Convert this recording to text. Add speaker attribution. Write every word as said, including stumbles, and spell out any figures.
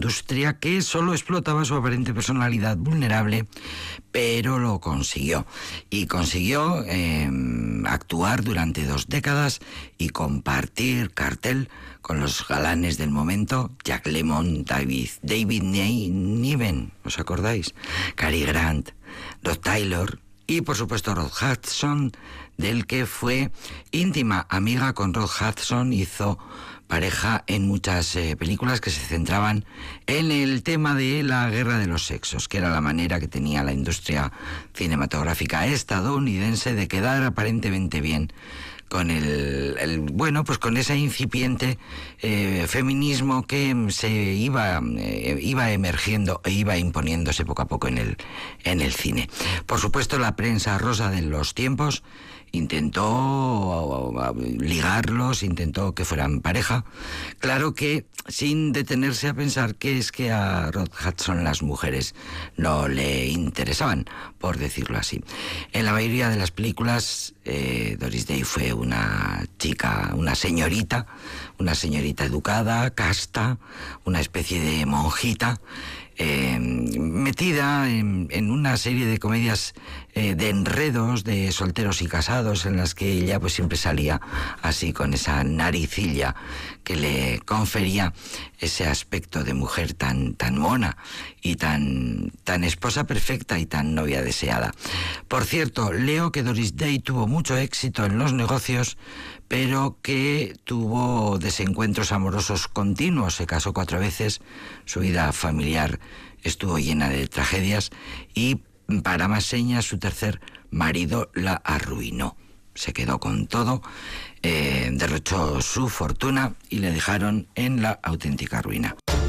Speaker 1: industria que solo explotaba su aparente personalidad vulnerable, pero lo consiguió. Y consiguió eh, actuar durante dos décadas y compartir cartel con los galanes del momento: Jack Lemmon, David, David Niven, ¿os acordáis? Cary Grant, Rod Taylor y, por supuesto, Rod Hudson, del que fue íntima amiga con Rod Hudson. Hizo pareja en muchas eh, películas que se centraban en el tema de la guerra de los sexos, que era la manera que tenía la industria cinematográfica estadounidense de quedar aparentemente bien con el, el bueno, pues con ese incipiente eh, feminismo que se iba eh, iba emergiendo e iba imponiéndose poco a poco en el en el cine. Por supuesto, la prensa rosa de los tiempos intentó ligarlos, intentó que fueran pareja, claro que sin detenerse a pensar que es que a Rod Hudson las mujeres no le interesaban, por decirlo así. En la mayoría de las películas, eh, Doris Day fue una chica, una señorita, una señorita educada, casta, una especie de monjita, Eh, metida en, en una serie de comedias eh, de enredos de solteros y casados, en las que ella pues siempre salía así con esa naricilla que le confería ese aspecto de mujer tan, tan mona y tan, tan esposa perfecta y tan novia deseada. Por cierto, leo que Doris Day tuvo mucho éxito en los negocios, pero que tuvo desencuentros amorosos continuos. Se casó cuatro veces, su vida familiar estuvo llena de tragedias y, para más señas, su tercer marido la arruinó. Se quedó con todo, eh, derrochó su fortuna y le dejaron en la auténtica ruina.